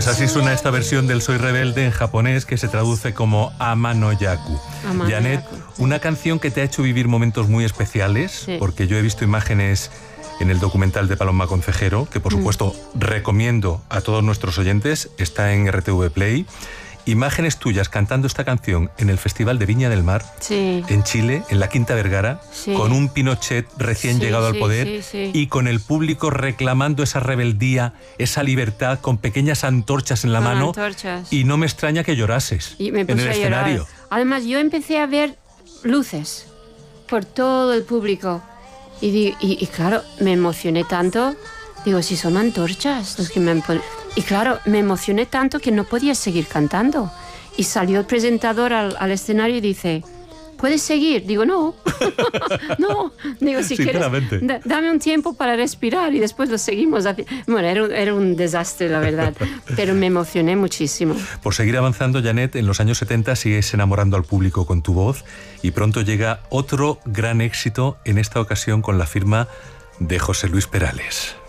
Pues así suena esta versión del Soy Rebelde en japonés, que se traduce como Ama no Yaku. Janet, una canción que te ha hecho vivir momentos muy especiales, porque yo he visto imágenes en el documental de Paloma Concejero, que por supuesto recomiendo a todos nuestros oyentes, está en RTV Play. Imágenes tuyas cantando esta canción en el Festival de Viña del Mar, en Chile, en la Quinta Vergara, con un Pinochet recién llegado al poder y con el público reclamando esa rebeldía, esa libertad, con pequeñas antorchas en la mano. Y no me extraña que llorases en el escenario. Además, yo empecé a ver luces por todo el público y claro, me emocioné tanto. Digo, si son antorchas los que me han puesto. Y claro, me emocioné tanto que no podía seguir cantando. Y salió el presentador al escenario y dice, ¿puedes seguir? Digo, no. No. Digo, si quieres, dame un tiempo para respirar y después lo seguimos. Bueno, era un desastre, la verdad. Pero me emocioné muchísimo. Por seguir avanzando, Janet, en los años 70 sigues enamorando al público con tu voz y pronto llega otro gran éxito, en esta ocasión con la firma de José Luis Perales.